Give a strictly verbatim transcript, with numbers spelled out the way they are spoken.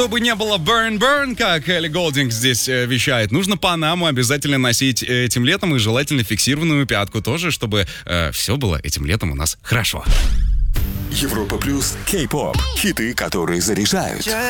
Чтобы не было burn-burn, как Элли Голдинг здесь э, вещает, нужно панаму обязательно носить этим летом и желательно фиксированную пятку тоже, чтобы э, все было этим летом у нас хорошо. Европа плюс кей-поп. Хиты, которые заряжают.